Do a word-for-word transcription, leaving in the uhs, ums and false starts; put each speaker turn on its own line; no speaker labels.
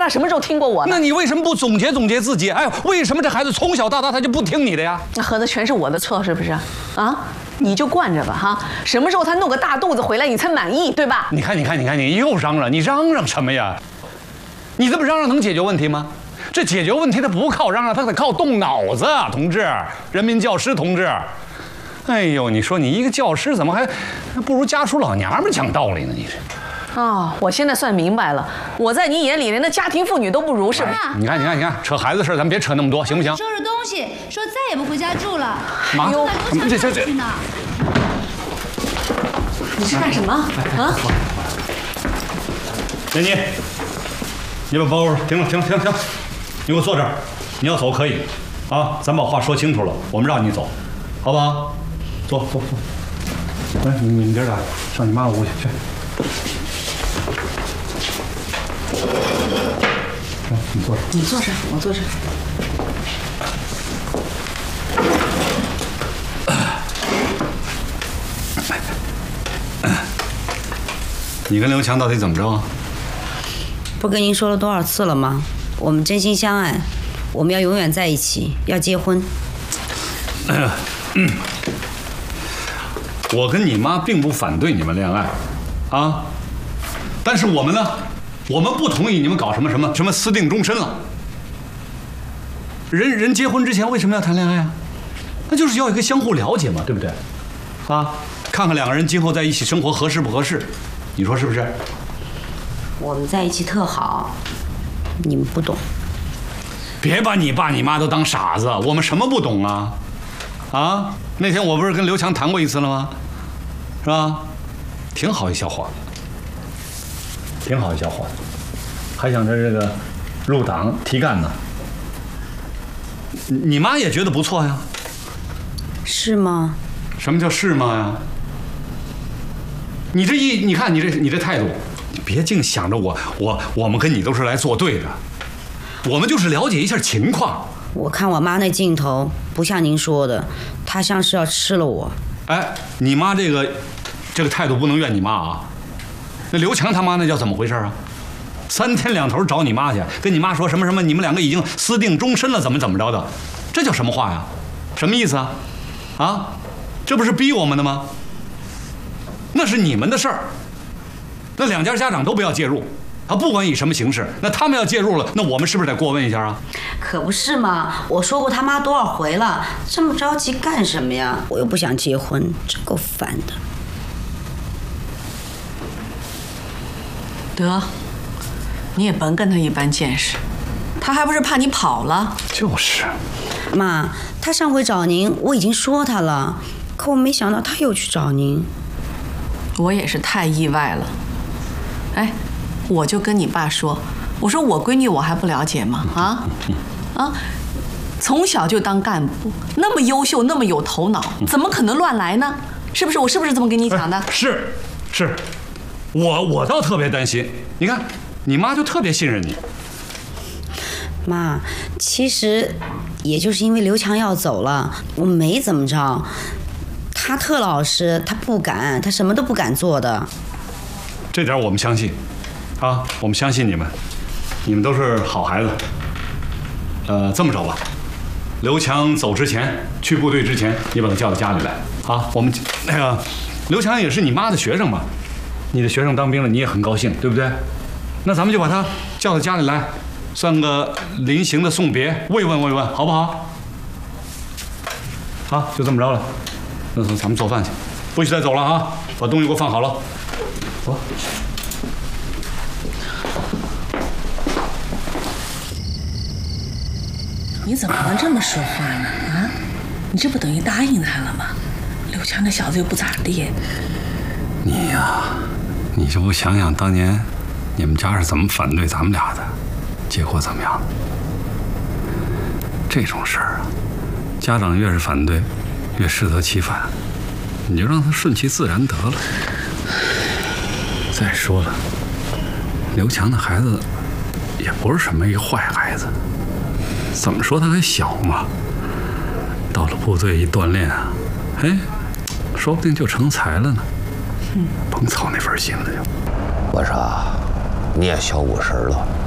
什么时候听过我呢？
那你为什么不总结总结自己？哎，为什么这孩子从小到大他就不听你的呀？
那合着全是我的错是不是？啊，你就惯着吧哈，什么时候他弄个大肚子回来你才满意，对吧？
你看，你看，你看，你又嚷嚷，你嚷嚷什么呀？你这么嚷嚷能解决问题吗？这解决问题他不靠嚷嚷，他得靠动脑子啊，同志，人民教师同志。哎呦，你说你一个教师怎么还不如家属老娘们讲道理呢？你这。
哦，我现在算明白了，我在你眼里连那家庭妇女都不如，是吧？
你看，你看，你看，扯孩子事儿，咱们别扯那么多，行不行？
收拾东西，说再也不回家住了。
妈，
这这这，
你是干什么啊？
莲妮，你把包停了，停停停，你给我坐这儿。你要走可以，啊，咱把话说清楚了，我们让你走，好不好？坐坐坐。来，你你哥俩上你妈屋去去。你坐这。
你坐这，我坐这。
你跟刘强到底怎么着啊？
不跟您说了多少次了吗？我们真心相爱，我们要永远在一起，要结婚。
呃嗯、我跟你妈并不反对你们恋爱，啊，但是我们呢，我们不同意你们搞什么什么什么私定终身了。人人结婚之前为什么要谈恋爱啊？那就是要一个相互了解嘛，对不对？啊，看看两个人今后在一起生活合适不合适，你说是不是？
我们在一起特好，你们不懂。
别把你爸你妈都当傻子，我们什么不懂啊？啊，那天我不是跟刘强谈过一次了吗？是吧？挺好一小伙子，挺好一小伙子，还想着这个入党提干呢。你妈也觉得不错呀？
是吗？
什么叫是吗呀？你这一，你看你这你这态度，你别净想着我我我们跟你都是来作对的，我们就是了解一下情况。
我看我妈那劲头不像您说的，她像是要吃了我。
哎，你妈这个这个态度不能怨你妈啊。那刘强他妈那叫怎么回事啊？三天两头找你妈去，跟你妈说什么什么，你们两个已经私定终身了，怎么怎么着的，这叫什么话呀？什么意思啊？啊，这不是逼我们的吗？那是你们的事儿，那两家家长都不要介入。啊，不管以什么形式，那他们要介入了，那我们是不是得过问一下啊？
可不是嘛，我说过他妈多少回了，这么着急干什么呀？我又不想结婚，真够烦的。
得，你也甭跟他一般见识，他还不是怕你跑了？
就是。
妈，他上回找您，我已经说他了，可我没想到他又去找您。
我也是太意外了。哎。我就跟你爸说，我说我闺女我还不了解吗？啊啊，从小就当干部，那么优秀，那么有头脑，怎么可能乱来呢？是不是？我是不是这么跟你讲的？
哎、是，是，我我倒特别担心。你看，你妈就特别信任你。
妈，其实也就是因为刘强要走了，我没怎么着。他特老实，他不敢，他什么都不敢做的。
这点我们相信。啊，我们相信你们，你们都是好孩子。呃，这么着吧，刘强走之前，去部队之前，你把他叫到家里来啊。我们那个刘强也是你妈的学生嘛，你的学生当兵了，你也很高兴，对不对？那咱们就把他叫到家里来，算个临行的送别，慰问慰问，好不好？好，就这么着了。那咱们做饭去，不许再走了啊！把东西给我放好了，走。
你怎么能这么说话呢？啊，你这不等于答应他了吗？刘强那小子又不咋地。
你呀，你就不想想当年你们家是怎么反对咱们俩的，结果怎么样？这种事儿啊，家长越是反对，越适得其反，你就让他顺其自然得了。再说了，刘强的孩子也不是什么一个坏孩子。怎么说他还小嘛，到了部队一锻炼啊，哎，说不定就成才了呢。嗯，甭操那份心了就。
我说，你也小五十了，